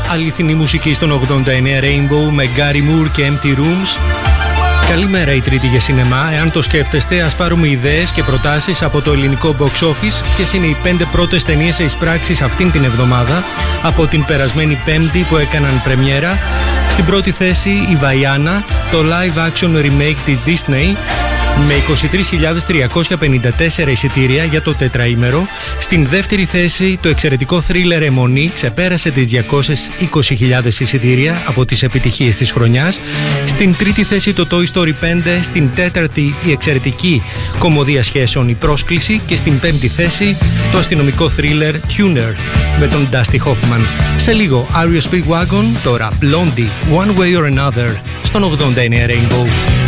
αληθινή μουσική στον 89 Rainbow με Gary Moore και Empty Rooms. Καλημέρα η Τρίτη για σινεμά. Εάν το σκέφτεστε, ας πάρουμε ιδέες και προτάσεις από το ελληνικό box office. Ποιες είναι οι 5 πρώτες ταινίες σε εισπράξεις αυτήν την εβδομάδα από την περασμένη Πέμπτη που έκαναν πρεμιέρα. Στην πρώτη θέση η Βαϊάνα, το live action remake της Disney, με 23.354 εισιτήρια για το τετραήμερο. Στην δεύτερη θέση το εξαιρετικό θρίλερ Αιμονή ξεπέρασε τις 220.000 εισιτήρια από τις επιτυχίες της χρονιάς. Στην τρίτη θέση το Toy Story 5, στην τέταρτη η εξαιρετική κωμωδία σχέσεων Η Πρόσκληση και στην πέμπτη θέση το αστυνομικό θρίλερ Tuner με τον Dusty Hoffman. Σε λίγο REO Speedwagon, τώρα Blondie, One Way or Another στον 89 Rainbow.